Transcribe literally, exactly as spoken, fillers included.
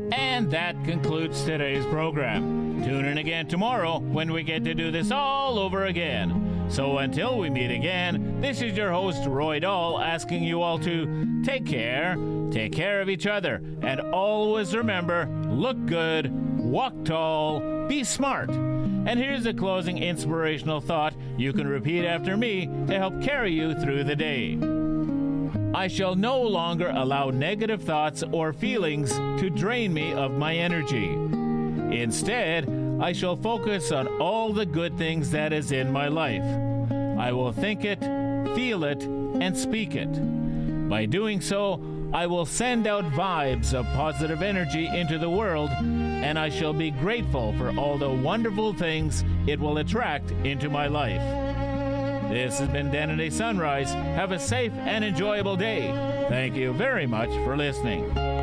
And that concludes today's program. Tune in again tomorrow when we get to do this all over again. So until we meet again, this is your host, Roy Dahl, asking you all to take care, take care of each other, and always remember, look good, walk tall, be smart. And here's a closing inspirational thought you can repeat after me to help carry you through the day. I shall no longer allow negative thoughts or feelings to drain me of my energy. Instead, I shall focus on all the good things that is in my life. I will think it, feel it, and speak it. By doing so, I will send out vibes of positive energy into the world, and I shall be grateful for all the wonderful things it will attract into my life. This has been Dan and Day Sunrise. Have a safe and enjoyable day. Thank you very much for listening.